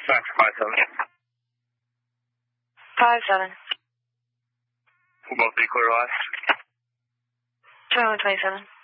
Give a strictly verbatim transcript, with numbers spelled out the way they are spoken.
Max five seven. Five seven. We'll both be clear live. Two hundred twenty-seven.